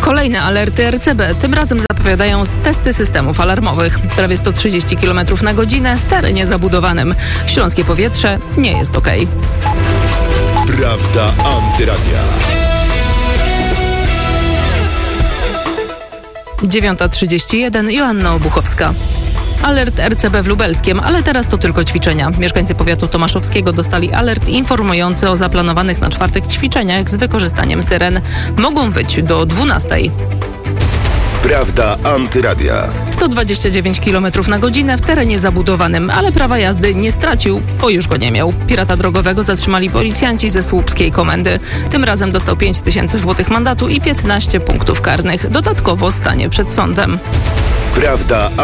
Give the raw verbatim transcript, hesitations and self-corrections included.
Kolejne alerty R C B, tym razem zapowiadają testy systemów alarmowych. Prawie sto trzydzieści kilometrów na godzinę w terenie zabudowanym. Śląskie powietrze nie jest okej. Prawda Antyradia. dziewiąta trzydzieści jeden, Joanna Obuchowska. Alert R C B w Lubelskiem, ale teraz to tylko ćwiczenia. Mieszkańcy powiatu tomaszowskiego dostali alert informujący o zaplanowanych na czwartek ćwiczeniach z wykorzystaniem syren. Mogą być do dwunastej. Prawda Antyradia. sto dwadzieścia dziewięć kilometrów na godzinę w terenie zabudowanym, ale prawa jazdy nie stracił, bo już go nie miał. Pirata drogowego zatrzymali policjanci ze słupskiej komendy. Tym razem dostał pięć tysięcy złotych mandatu i piętnaście punktów karnych. Dodatkowo stanie przed sądem. Prawda